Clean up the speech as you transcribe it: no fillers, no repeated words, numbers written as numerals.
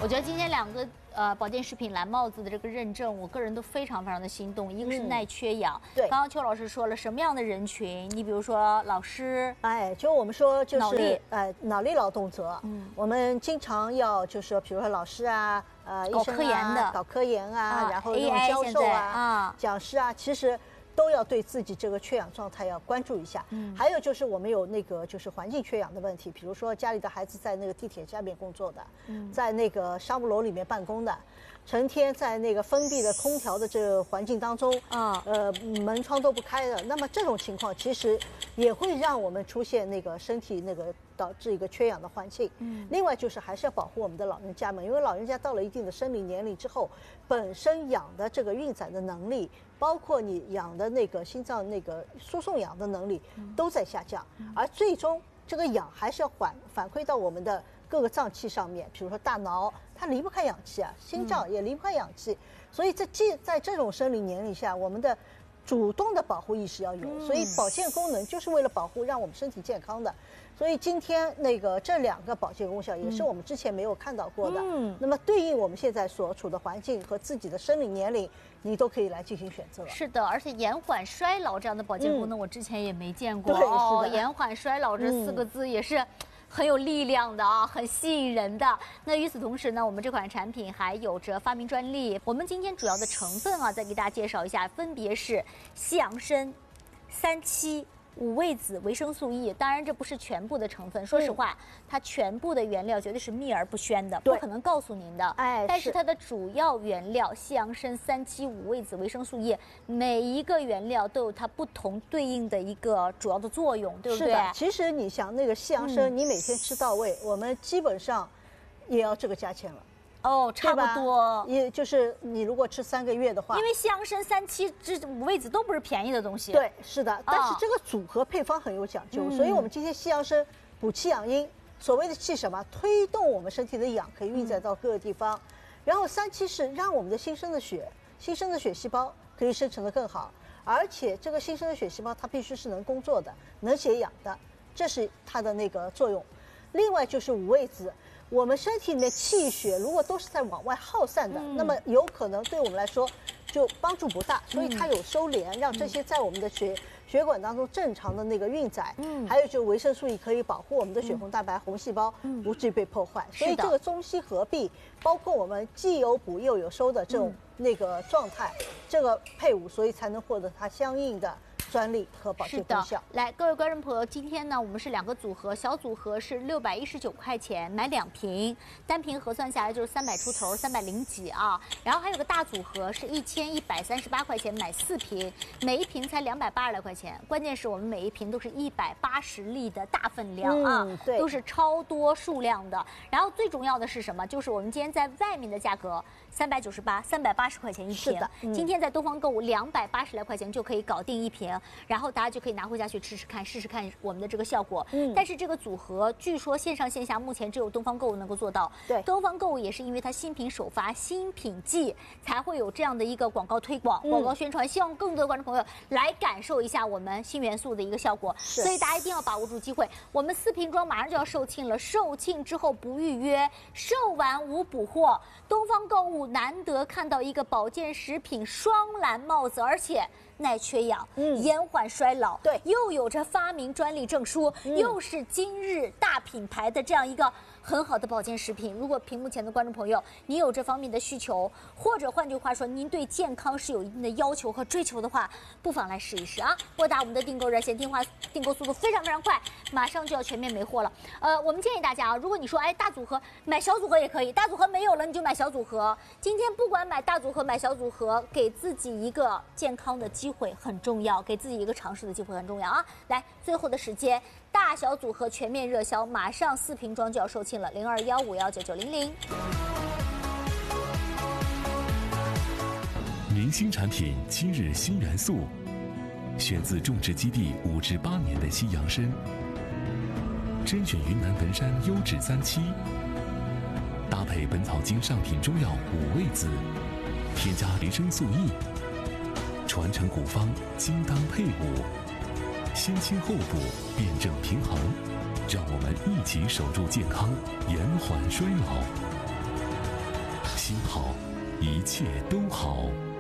我觉得今天两个保健食品蓝帽子的这个认证，我个人都非常的心动。一个是耐缺氧， 对， 刚刚邱老师说了什么样的人群？你比如说老师， 就我们说就是脑力劳动者，我们经常要就是说，比如说老师啊，医生啊，搞科研啊，然后教授啊，讲师啊，其实都要对自己这个缺氧状态要关注一下。还有就是我们有那个就是环境缺氧的问题，比如说家里的孩子在那个地铁下面工作的，在那个商务楼里面办公的，成天在那个封闭的空调的这个环境当中，门窗都不开的，那么这种情况其实也会让我们出现那个身体那个导致一个缺氧的环境。另外就是还是要保护我们的老人家们，因为老人家到了一定的生理年龄之后，本身氧的这个运载的能力，包括你氧的那个心脏那个输送氧的能力都在下降，而最终这个氧还是要反馈到我们的各个脏器上面，比如说大脑它离不开氧气啊，心脏也离不开氧气，所以在这种生理年龄下，我们的主动的保护意识要有，所以保健功能就是为了保护让我们身体健康的。所以今天那个这两个保健功效也是我们之前没有看到过的。那么对应我们现在所处的环境和自己的生理年龄，你都可以来进行选择。 是的，而且延缓衰老这样的保健功能，我之前也没见过。 对，是的， 延缓衰老这4个字也是很有力量的啊，很吸引人的。那与此同时呢，我们这款产品还有着发明专利。我们今天主要的成分啊，再给大家介绍一下，分别是西洋参、3七、五味子、维生素 E， 当然这不是全部的成分。说实话，它全部的原料绝对是秘而不宣的，不可能告诉您的。但是它的主要原料西洋参、3七、五味子、维生素 E， 每一个原料都有它不同对应的一个主要的作用，对不对？ 是的，其实你想那个西洋参，你每天吃到位，我们基本上也要这个价钱了。 差不多， 也就是你如果吃3个月的话， 因为西洋参、3七、五味子都不是便宜的东西。 对，是的，但是这个组合配方很有讲究，所以我们今天西洋参补气养阴，所谓的气什么，推动我们身体的氧可以运载到各个地方，然后3七是让我们的新生的血细胞可以生成的更好，而且这个新生的血细胞它必须是能工作的，能解氧的，这是它的那个作用。另外就是五味子。我们身体里面气血如果都是在往外耗散的，那么有可能对我们来说就帮助不大，所以它有收敛，让这些在我们的血管当中正常的那个运载。还有就是维生素 E 可以保护我们的血红蛋白、红细胞不至于被破坏。所以这个中西合璧，包括我们既有补又有收的这种那个状态，这个配伍，所以才能获得它相应的专利和保健功效。 来，各位观众朋友，今天呢，我们是2个组合，小组合是619块钱买2瓶，单瓶核算下来就是300出头，300几啊。然后还有个大组合是1138块钱买4瓶，每一瓶才280来块钱。关键是我们每一瓶都是180粒的大分量啊， 对， 都是超多数量的。然后最重要的是什么？就是我们今天在外面的价格398、380块钱一瓶， 是的， 今天在东方购物280来块钱就可以搞定1瓶。然后大家就可以拿回家去试试看我们的这个效果。但是这个组合据说线上线下目前只有东方购物能够做到。 对， 东方购物也是因为它新品首发、新品季才会有这样的一个广告推广、广告宣传，希望更多的观众朋友来感受一下我们新元素的一个效果。所以大家一定要把握住机会。我们4瓶装马上就要售罄了，售罄之后不预约，售完无补货。东方购物难得看到一个保健食品双蓝帽子，而且耐缺氧，延缓衰老， 对， 又有着发明专利证书，又是今日大品牌的这样一个很好的保健食品。如果屏幕前的观众朋友，你有这方面的需求，或者换句话说，您对健康是有一定的要求和追求的话，不妨来试一试啊！拨打我们的订购热线，电话订购速度非常快，马上就要全面没货了。我们建议大家啊，如果你说大组合买小组合也可以，大组合没有了你就买小组合。今天不管买大组合买小组合，给自己一个健康的机会很重要，给自己一个尝试的机会很重要啊！来，最后的时间，大小组合全面热销，马上4瓶装就要售罄了，0215199900。 明星产品今日新元素，选自种植基地5至8年的西洋参，甄选云南文山优质3七，搭配本草经上品中药五味子，添加维生素 E， 传承古方，精当配伍，先清后补，辩证平衡，让我们一起守住健康，延缓衰老。 心好，一切都好。